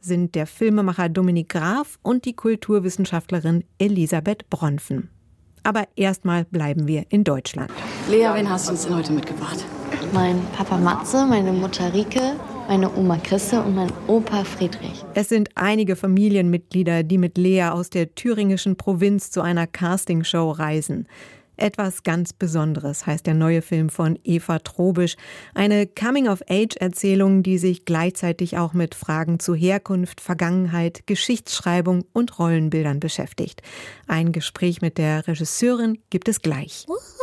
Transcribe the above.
sind der Filmemacher Dominik Graf und die Kulturwissenschaftlerin Elisabeth Bronfen. Aber erstmal bleiben wir in Deutschland. Lea, wen hast du uns denn heute mitgebracht? Mein Papa Matze, meine Mutter Rike, meine Oma Christe und mein Opa Friedrich. Es sind einige Familienmitglieder, die mit Lea aus der thüringischen Provinz zu einer Castingshow reisen. Etwas ganz Besonderes heißt der neue Film von Eva Trobisch. Eine Coming-of-Age-Erzählung, die sich gleichzeitig auch mit Fragen zu Herkunft, Vergangenheit, Geschichtsschreibung und Rollenbildern beschäftigt. Ein Gespräch mit der Regisseurin gibt es gleich.